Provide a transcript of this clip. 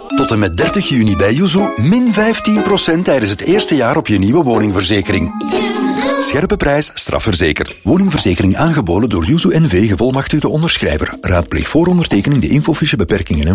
Tot en met 30 juni bij Yuzu min 15% tijdens het eerste jaar op je nieuwe woningverzekering. Scherpe prijs, strafverzekerd. Woningverzekering aangeboden door Yuzu NV, gevolmachtigde onderschrijver. Raadpleeg voor ondertekening de infofiche beperkingen en